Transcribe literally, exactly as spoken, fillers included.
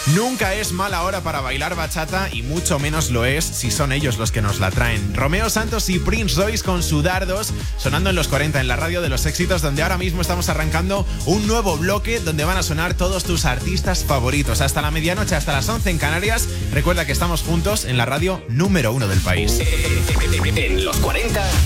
Nunca es mala hora para bailar bachata y mucho menos lo es si son ellos los que nos la traen. Romeo Santos y Prince Royce con su Dardos, sonando en los cuarenta en la radio de los éxitos, donde ahora mismo estamos arrancando un nuevo bloque donde van a sonar todos tus artistas favoritos. Hasta la medianoche, hasta las once en Canarias. Recuerda que estamos juntos en la radio número uno del país. En los cuarenta.